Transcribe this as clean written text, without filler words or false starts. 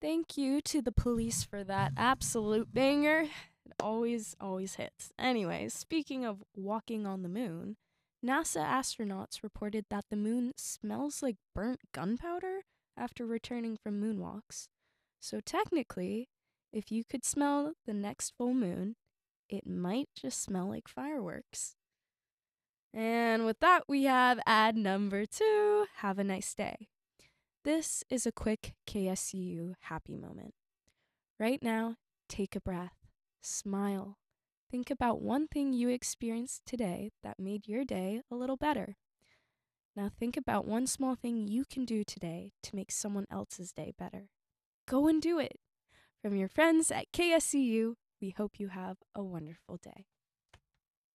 Thank you to the police for that absolute banger. It always hits. Anyways, speaking of walking on the moon, NASA astronauts reported that the moon smells like burnt gunpowder after returning from moonwalks. So technically, if you could smell the next full moon, it might just smell like fireworks. And with that, we have ad number 2. Have a nice day. This is a quick KSCU happy moment. Right now, take a breath, smile. Think about one thing you experienced today that made your day a little better. Now, think about one small thing you can do today to make someone else's day better. Go and do it. From your friends at KSCU, we hope you have a wonderful day.